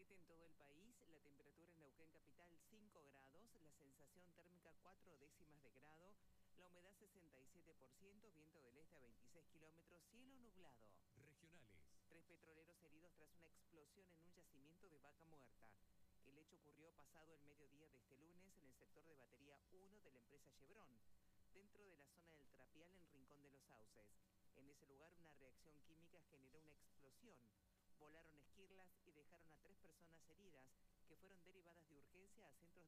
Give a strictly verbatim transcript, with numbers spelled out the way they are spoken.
siete en todo el país, la temperatura en Neuquén Capital cinco grados, la sensación térmica cuatro décimas de grado, la humedad sesenta y siete por ciento, viento del este a veintiséis kilómetros, cielo nublado. Regionales. Tres petroleros heridos tras una explosión en un yacimiento de Vaca Muerta. El hecho ocurrió pasado el mediodía de este lunes en el sector de batería uno de la empresa Chevron, dentro de la zona del Trapial en Rincón de los Sauces. En ese lugar una reacción química generó una explosión. Volaron esquirlas y dejaron a tres personas heridas que fueron derivadas de urgencia a centros